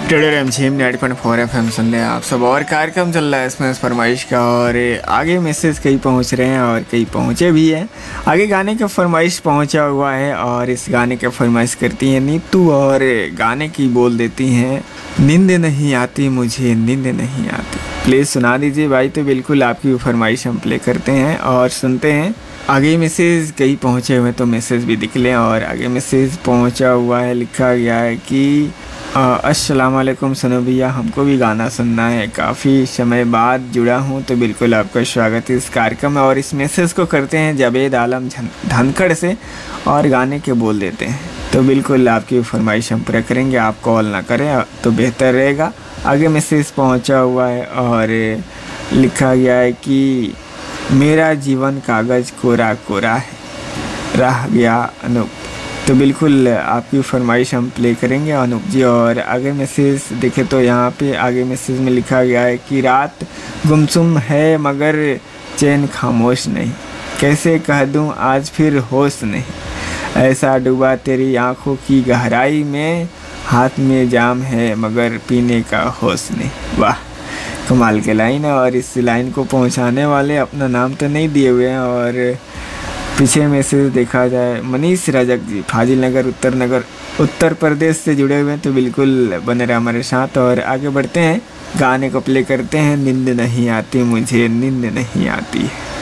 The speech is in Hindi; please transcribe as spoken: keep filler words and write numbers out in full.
Tedder M G M ninety point four F M सुन रहे हैं आप सब। और कार्यक्रम चल रहा है इसमें फरमाइश का, और आगे मैसेज कई पहुंच रहे हैं और कई पहुंचे भी हैं। आगे गाने का फरमाइश पहुंचा हुआ है और इस गाने का फरमाइश करती हैं नीतू, और गाने की बोल देती हैं नींद नहीं आती मुझे, नींद नहीं आती। प्लीज़ सुना दीजिए भाई। तो बिल्कुल आपकी फरमाइश हम प्ले करते हैं और सुनते हैं। आगे मैसेज कई पहुँचे हुए तो मैसेज भी दिख लें। और आगे मैसेज पहुँचा हुआ है, लिखा गया है कि अस्सलाम वालेकुम सनो भैया, हमको भी गाना सुनना है, काफ़ी समय बाद जुड़ा हूँ तो बिल्कुल आपका स्वागत है इस कार्यक्रम में। और इस मैसेज को करते हैं जावेद आलम धनखड़ से और गाने के बोल देते हैं। तो बिल्कुल आपकी फरमाइश हम पूरा करेंगे, आप कॉल ना करें तो बेहतर रहेगा। आगे मैसेज पहुँचा हुआ है और लिखा गया है कि मेरा जीवन कागज़ कोरा कोरा है, रह गया अनूप। तो बिल्कुल आपकी फरमाइश हम प्ले करेंगे अनूप जी। और आगे मैसेज देखे तो यहाँ पे आगे मैसेज में लिखा गया है कि रात गुमसुम है मगर चैन खामोश नहीं, कैसे कह दूँ आज फिर होश नहीं, ऐसा डूबा तेरी आँखों की गहराई में, हाथ में जाम है मगर पीने का होश नहीं। वाह, कमाल के लाइन है। और इस लाइन को पहुँचाने वाले अपना नाम तो नहीं दिए हुए हैं। और पीछे मैसेज देखा जाए मनीष रजक जी फाजिल नगर उत्तर नगर उत्तर प्रदेश से जुड़े हुए हैं। तो बिल्कुल बने रहे हमारे साथ और आगे बढ़ते हैं, गाने को प्ले करते हैं। नींद नहीं आती मुझे, नींद नहीं आती।